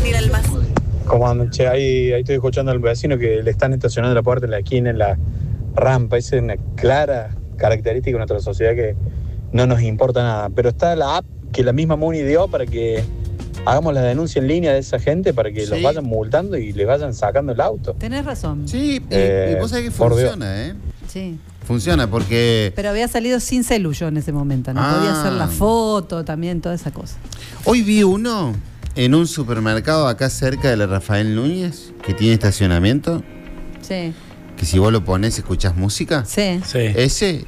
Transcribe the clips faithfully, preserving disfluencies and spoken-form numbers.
Daniel Almaz. Como andan, che, ahí, ahí estoy escuchando al vecino que le están estacionando la puerta en la esquina, en la rampa. Esa es una clara característica de nuestra sociedad que no nos importa nada. Pero está la app que la misma Muni dio para que hagamos la denuncia en línea de esa gente, para que Sí. los vayan multando y les vayan sacando el auto. Tenés razón. Sí, y, Eh, y vos sabés que por funciona, ¿eh? Sí. Funciona porque Pero había salido sin celu yo en ese momento. No Ah. podía hacer la foto, también toda esa cosa. hoy vi uno en un supermercado acá cerca de la Rafael Núñez que tiene estacionamiento, Sí. que si vos lo pones escuchás música. Sí. Sí. Ese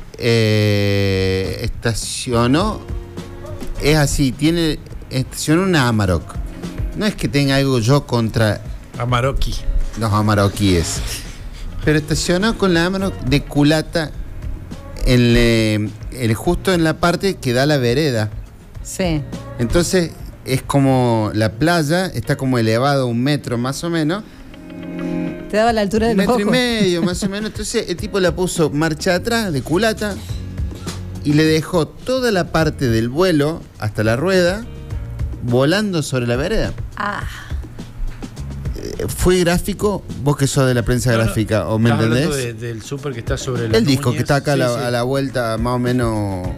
eh, estacionó, es así, tiene estacionó una Amarok. No es que tenga algo yo contra Amarokki. los amarokíes, pero estacionó con la Amarok de culata en, eh, el, justo en la parte que da a la vereda. Sí. Entonces es como la playa, está como elevado un metro más o menos. Te daba la altura de Un los metro y ojos. medio más o menos. Entonces el tipo la puso marcha atrás de culata y le dejó toda la parte del vuelo hasta la rueda volando sobre la vereda. Ah. Eh, Fue gráfico, vos que sos de la prensa No, no, gráfica, ¿o me estás hablando entendés? de- del súper que está sobre la El disco que Núñez. está acá a, Sí, la, sí. a la vuelta más o menos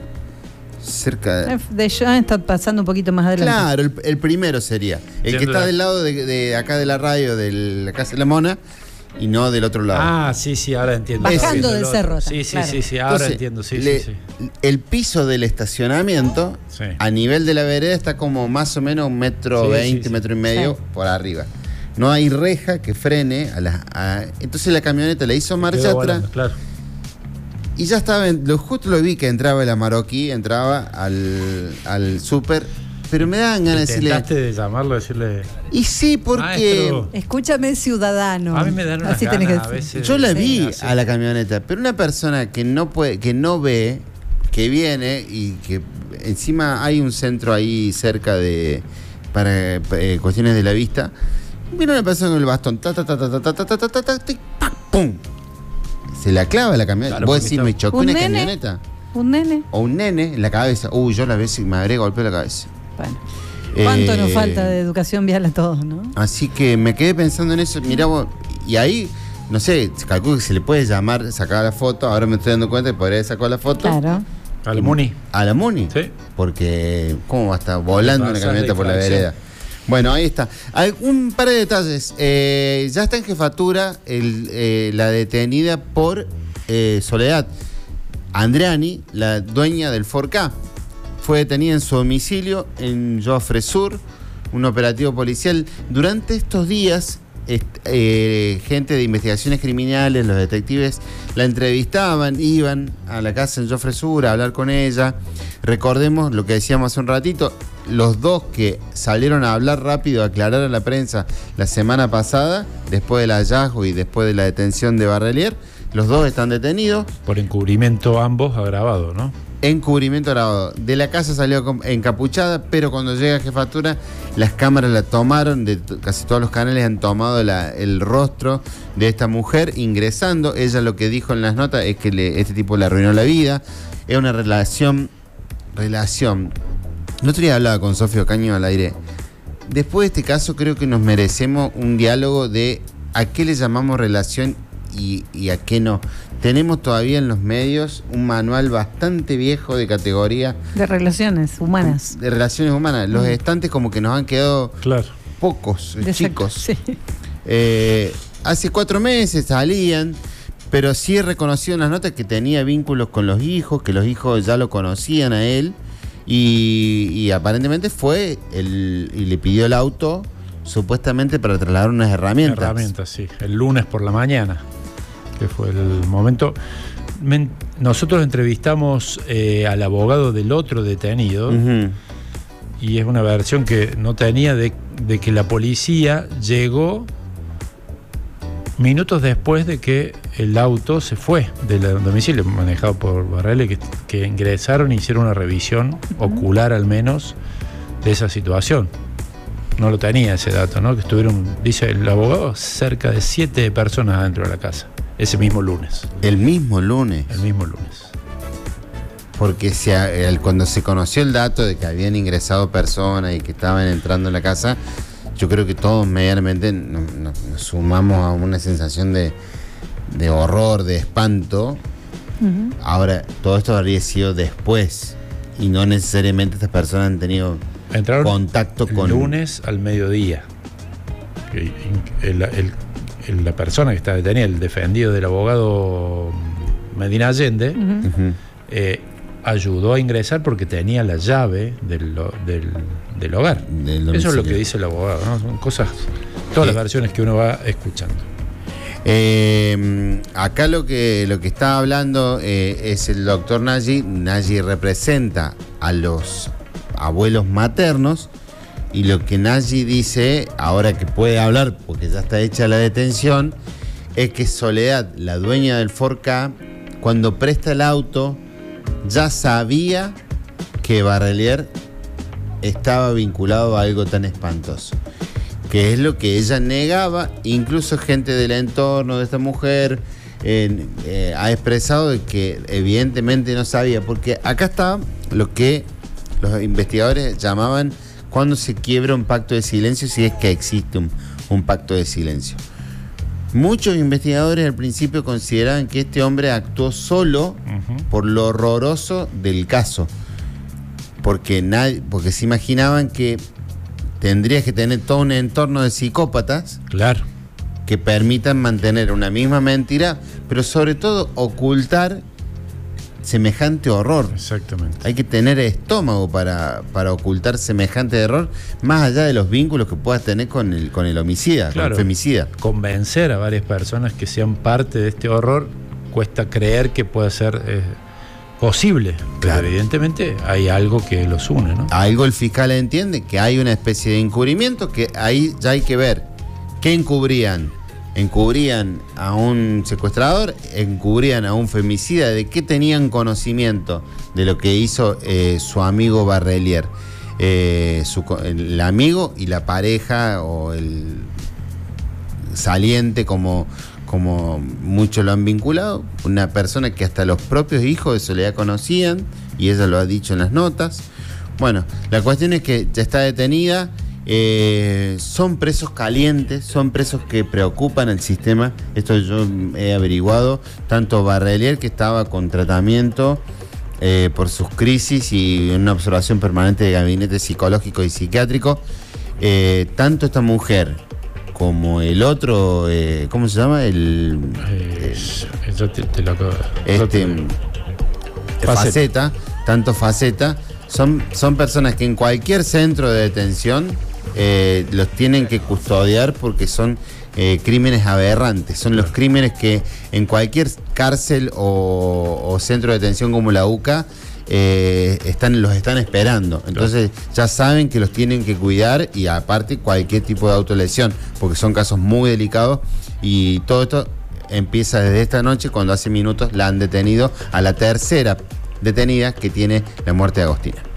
cerca de... De John está pasando un poquito más adelante. Claro, el, el primero sería. El que Yendo está la- del lado de, de acá de la radio, de la Casa de la Mona, y no del otro lado. Ah, sí, sí, ahora entiendo. Bajando Estaba viendo del el otro. cerro, Sí, sí, claro. sí, sí, ahora Entonces, entiendo, sí, le- sí, sí. El piso del estacionamiento, Sí. a nivel de la vereda, está como más o menos un metro Sí, veinte, sí, sí. metro y medio Sí. por arriba. No hay reja que frene a la, a- entonces la camioneta le hizo marcha Quedó atrás volando, claro. y ya estaba, en- lo, justo lo vi que entraba el Amarokí, entraba al, al súper, pero me daban ganas de decirle... Intentaste de llamarlo, decirle. Y sí, porque... Maestro. Escúchame, ciudadano. A mí me dan unas Así tenés ganas que a decir. veces. Yo la Sí, vi así. a la camioneta, pero una persona que no puede, que no ve, que viene y que encima hay un centro ahí cerca de para eh, cuestiones de la vista, viene una persona con el bastón, ta ta ta ta ta ta ta ta ta ta, tic, pac, pum, se la clava la camioneta. Claro, Vos porque decís, está- me chocó ¿Un una nene? camioneta Un nene. o un nene en la cabeza. Uy, yo la vez me habré golpeado la cabeza. Bueno. ¿Cuánto Eh, nos falta de educación vial a todos, no? Así que me quedé pensando en eso. Mirá vos, y ahí, no sé, calculo que se le puede llamar, sacar la foto. Ahora me estoy dando cuenta que podría sacar la foto Claro. Al Muni. a la Muni. Sí. Porque, ¿cómo va a estar volando una Pasas camioneta de por la infracción. vereda? Bueno, ahí está. Hay un par de detalles. Eh, ya está en jefatura el, eh, la detenida por eh, Soledad Andreani, la dueña del cuatro K. Fue detenida en su domicilio en Joffre Sur, un operativo policial. Durante estos días, est- eh, gente de investigaciones criminales, los detectives, la entrevistaban, iban a la casa en Joffre Sur a hablar con ella. Recordemos lo que decíamos hace un ratito, los dos que salieron a hablar rápido, a aclarar a la prensa la semana pasada, después del hallazgo y después de la detención de Barrelier, los dos están detenidos. Por encubrimiento ambos agravado, ¿no? Encubrimiento grabado. De la casa salió com- encapuchada, pero cuando llega a jefatura, las cámaras la tomaron, de t- casi todos los canales han tomado la- el rostro de esta mujer ingresando. Ella lo que dijo en las notas es que le- este tipo le arruinó la vida. Es una relación, relación. El otro día hablaba con Sofía Ocaño al aire. Después de este caso creo que nos merecemos un diálogo de a qué le llamamos relación y, y a qué no. Tenemos todavía en los medios un manual bastante viejo de categoría De relaciones humanas. de relaciones humanas. Los Mm. estantes como que nos han quedado Claro. pocos, eh, De esa- chicos. Sí. Eh, hace cuatro meses salían, pero sí he reconocido en las notas que tenía vínculos con los hijos, que los hijos ya lo conocían a él y, y aparentemente fue el, y le pidió el auto supuestamente para trasladar unas herramientas. Herramientas, sí. El lunes por la mañana, que fue el momento. Men- nosotros entrevistamos eh, al abogado del otro detenido. Ujú. Y es una versión que no tenía de, de que la policía llegó minutos después de que el auto se fue del domicilio manejado por Barrele, que, que ingresaron e hicieron una revisión ocular al menos de esa situación. No lo tenía ese dato, ¿no? Que estuvieron, dice el abogado, cerca de siete personas dentro de la casa, ese mismo lunes. El mismo lunes. El mismo lunes. Porque se, el- cuando se conoció el dato de que habían ingresado personas y que estaban entrando en la casa, yo creo que todos medianamente nos, nos- nos sumamos a una sensación de, de horror, de espanto. Ujú. Ahora, todo esto habría sido después y no necesariamente estas personas han tenido Entraron contacto el con... lunes al mediodía. Que el- el- el- la persona que está detenida, el defendido del abogado Medina Allende, Ujú. Ujú. eh, ayudó a ingresar porque tenía la llave del, lo- del, del hogar. Del Eso es lo domicilio. que dice el abogado, ¿no? Son cosas, todas Eh, las versiones que uno va escuchando. Eh, acá lo que, lo que está hablando eh, es el doctor Nagy. Nagy representa a los abuelos maternos y lo que Nagy dice, ahora que puede hablar porque ya está hecha la detención, es que Soledad, la dueña del Ford Ka, cuando presta el auto, ya sabía que Barrelier estaba vinculado a algo tan espantoso, que es lo que ella negaba. Incluso gente del entorno de esta mujer eh, eh, ha expresado de que evidentemente no sabía, porque acá está lo que los investigadores llamaban cuando se quiebra un pacto de silencio, si es que existe un, un pacto de silencio. Muchos investigadores al principio consideraban que este hombre actuó solo Ujú. por lo horroroso del caso, porque, nadie, porque se imaginaban que tendrías que tener todo un entorno de psicópatas Claro. que permitan mantener una misma mentira, pero sobre todo ocultar semejante horror. Exactamente. Hay que tener estómago para, para ocultar semejante error, más allá de los vínculos que puedas tener con el, con el homicida, con Claro. el femicida. Convencer a varias personas que sean parte de este horror cuesta creer que pueda ser eh, posible. Pero Claro. evidentemente hay algo que los une, ¿no? Algo el fiscal entiende, que hay una especie de encubrimiento, que ahí ya hay que ver qué encubrían. Encubrían a un secuestrador, encubrían a un femicida, de qué tenían conocimiento de lo que hizo eh, su amigo Barrelier. Eh, su co- el amigo y la pareja o el saliente, como, como muchos lo han vinculado, una persona que hasta los propios hijos de Soledad conocían, y ella lo ha dicho en las notas. Bueno, la cuestión es que ya está detenida. Eh, son presos calientes, son presos que preocupan al sistema. Esto yo he averiguado. Tanto Barrelier, que estaba con tratamiento eh, por sus crisis y una observación permanente de gabinete psicológico y psiquiátrico, eh, tanto esta mujer como el otro, eh, ¿cómo se llama? El Eh, yo te, te lo acabo- yo este te- faceta. Faceta. tanto faceta, son, son personas que en cualquier centro de detención eh, los tienen que custodiar porque son eh, crímenes aberrantes, son los crímenes que en cualquier cárcel o, o centro de detención como la U C A eh, están, los están esperando. Entonces ya saben que los tienen que cuidar, y aparte cualquier tipo de autolesión, porque son casos muy delicados. Y todo esto empieza desde esta noche, cuando hace minutos la han detenido a la tercera detenida que tiene la muerte de Agostina.